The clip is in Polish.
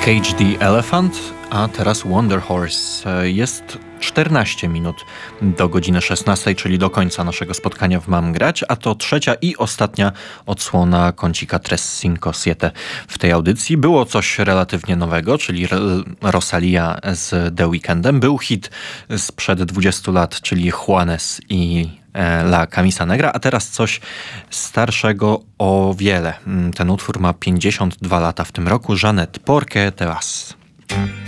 Cage the Elephant, a teraz Wonder Horse. Jest 14 minut do godziny 16, czyli do końca naszego spotkania w Mam Grać, a to trzecia i ostatnia odsłona kącika Tres Cinco Siete w tej audycji. Było coś relatywnie nowego, czyli Rosalia z The Weekndem. Był hit sprzed 20 lat, czyli Juanes i La Camisa Negra, a teraz coś starszego o wiele. Ten utwór ma 52 lata w tym roku. Jeanette, ¿por qué te vas?